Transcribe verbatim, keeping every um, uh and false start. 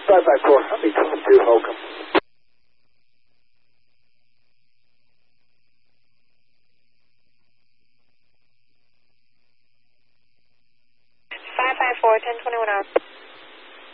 five five four, I'll be coming to Holcomb. five five four, ten twenty-one out.